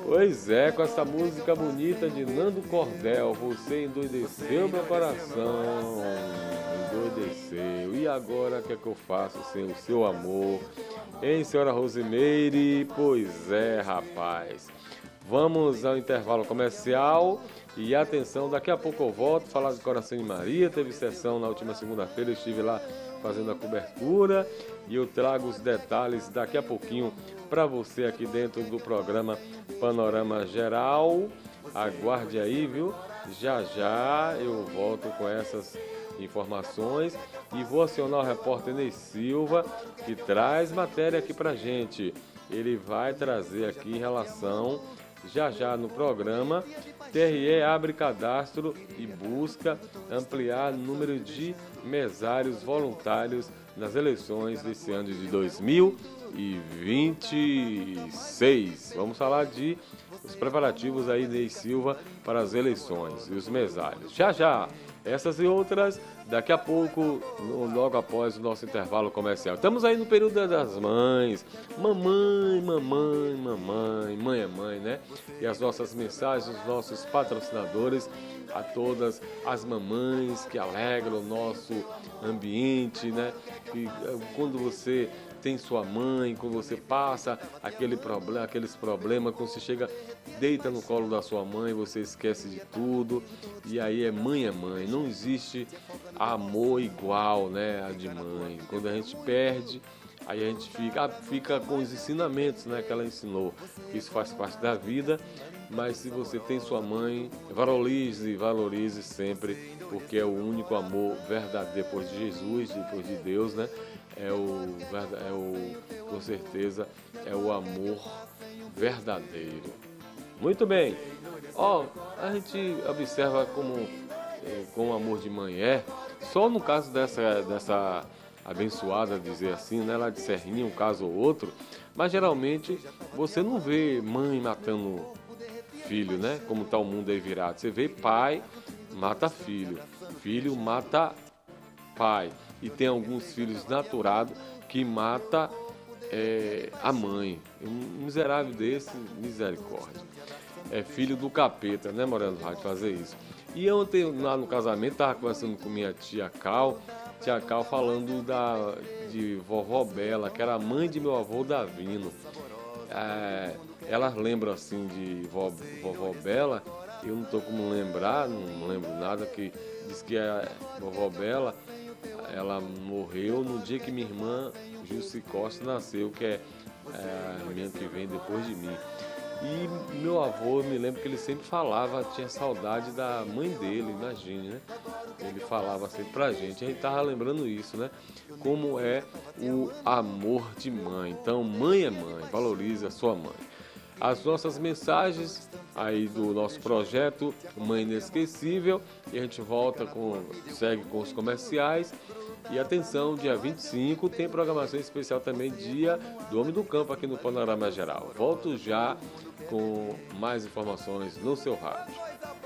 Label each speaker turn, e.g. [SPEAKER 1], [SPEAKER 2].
[SPEAKER 1] Pois é, com essa música bonita de Nando Cordel, você endoideceu meu coração, endoideceu. E agora o que é que eu faço sem o seu amor? Hein, senhora Rosimeire? Pois é, rapaz. Vamos ao intervalo comercial e atenção, daqui a pouco eu volto a falar de Coração de Maria. Teve sessão na última segunda-feira, eu estive lá fazendo a cobertura e eu trago os detalhes daqui a pouquinho para você aqui dentro do programa Panorama Geral. Aguarde aí, viu? Já já eu volto com essas informações e vou acionar o repórter Ney Silva, que traz matéria aqui pra gente. Ele vai trazer aqui em relação, já já no programa, TRE abre cadastro e busca ampliar o número de mesários voluntários nas eleições desse ano de 2026. Vamos falar de os preparativos aí, Ney Silva, para as eleições e os mesários. Já já, essas e outras, daqui a pouco, logo após o nosso intervalo comercial. Estamos aí no período das mães. Mamãe, mamãe, mamãe, mãe é mãe, né? E as nossas mensagens, os nossos patrocinadores, a todas as mamães que alegram o nosso ambiente, né? E quando você tem sua mãe, quando você passa aqueles problemas, quando você chega, deita no colo da sua mãe, você esquece de tudo, e aí é mãe, não existe amor igual, né, a de mãe. Quando a gente perde, aí a gente fica com os ensinamentos, né, que ela ensinou. Isso faz parte da vida, mas se você tem sua mãe, valorize sempre, porque é o único amor verdadeiro depois de Jesus, depois de Deus, né? Com certeza, é o amor verdadeiro. Muito bem. A gente observa como o amor de mãe só no caso dessa abençoada, dizer assim, né, lá de Serrinha, um caso ou outro, mas geralmente você não vê mãe matando filho, né, como tá o mundo aí virado. Você vê pai mata filho, filho mata pai, e tem alguns filhos naturados que mata a mãe. Um miserável desse, misericórdia. É filho do capeta, né, Moreno Rádio, fazer isso. E ontem, lá no casamento, estava conversando com minha tia Cal falando de vovó Bela, que era a mãe de meu avô Davino. Elas lembram assim de vovó Bela, eu não estou como lembrar, não lembro nada, que diz que a vovó Bela, ela morreu no dia que minha irmã Jussi Costa nasceu, que é a irmã que vem depois de mim. E meu avô, me lembro que ele sempre falava, tinha saudade da mãe dele, imagine, né? Ele falava sempre pra gente, a gente tava lembrando isso, né? Como é o amor de mãe. Então, mãe é mãe, valorize a sua mãe. As nossas mensagens aí do nosso projeto Mãe Inesquecível, e a gente segue com os comerciais. E atenção, dia 25 tem programação especial também, dia do Homem do Campo aqui no Panorama Geral. Volto já com mais informações no seu rádio.